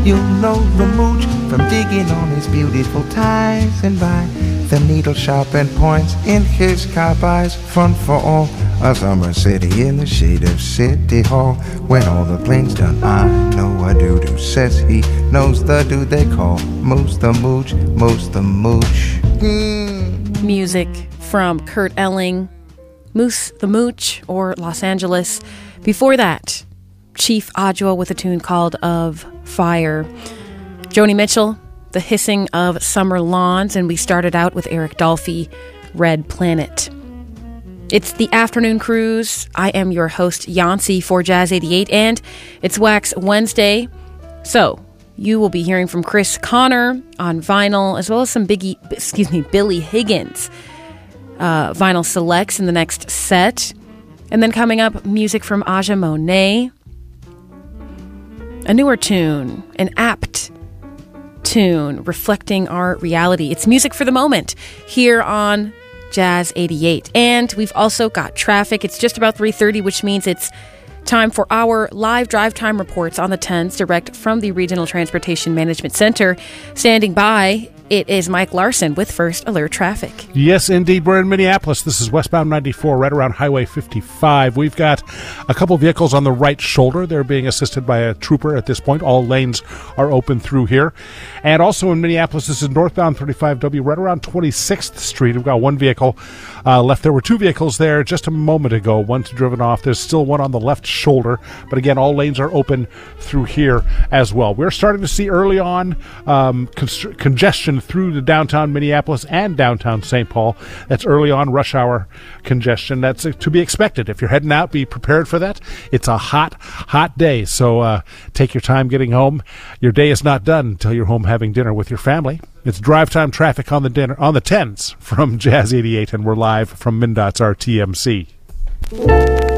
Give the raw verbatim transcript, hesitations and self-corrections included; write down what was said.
You'll know the mooch from digging on his beautiful ties, and by the needle sharpened points in his carbines. Fun for all, a summer city in the shade of City Hall. When all the plane's done, I know a doo-doo. Says he knows the dude they call Moose the Mooch, Moose the Mooch. Mm. Music from Kurt Elling, Moose the Mooch, or Los Angeles. Before that, Chief Adjoa with a tune called Of Fire. Joni Mitchell, The Hissing of Summer Lawns, and we started out with Eric Dolphy, Red Planet. It's the afternoon cruise. I am your host, Yancy, for Jazz eighty-eight, and it's Wax Wednesday. So, you will be hearing from Chris Connor on vinyl, as well as some Biggie, excuse me, Billy Higgins uh, vinyl selects in the next set. And then coming up, music from Aja Monet. A newer tune, an apt tune reflecting our reality. It's music for the moment here on Jazz eighty-eight. And we've also got traffic. It's just about three thirty, which means it's time for our live drive time reports on the tens, direct from the Regional Transportation Management Center. Standing by, it is Mike Larson with First Alert Traffic. Yes, indeed. We're in Minneapolis. This is westbound ninety-four, right around Highway fifty-five. We've got a couple vehicles on the right shoulder. They're being assisted by a trooper at this point. All lanes are open through here. And also in Minneapolis, this is northbound thirty-five W, right around twenty-sixth Street. We've got one vehicle uh, left. There were two vehicles there just a moment ago. One's driven off. There's still one on the left shoulder. But again, all lanes are open through here as well. We're starting to see early on um, const- congestion through the downtown Minneapolis and downtown Saint Paul. That's early on rush hour congestion. That's uh, to be expected. If you're heading out, be prepared for that. It's a hot, hot day. So uh, take your time getting home. Your day is not done until you're home having dinner with your family. It's drive time traffic on the dinner on the tens from Jazz eighty-eight, and we're live from MnDOT's R T M C.